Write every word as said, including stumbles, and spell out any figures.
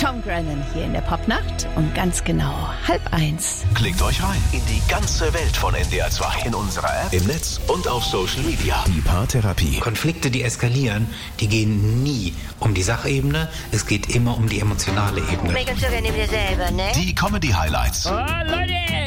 Tom Grennan hier in der Popnacht um ganz genau halb eins. Klickt euch rein in die ganze Welt von N D R zwei. In unserer App, im Netz und auf Social Media. Die Paartherapie. Konflikte, die eskalieren, die gehen nie um die Sachebene. Es geht immer um die emotionale Ebene. Make up so gerne wieder selber, ne? Die Comedy-Highlights. Oh, Leute!